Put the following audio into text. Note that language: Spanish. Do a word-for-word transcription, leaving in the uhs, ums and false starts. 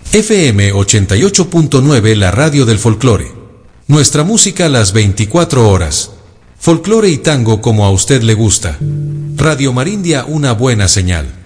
F M ochenta y ocho punto nueve, la radio del folclore. Nuestra música las veinticuatro horas. Folclore y tango como a usted le gusta. Radio Marindia, una buena señal.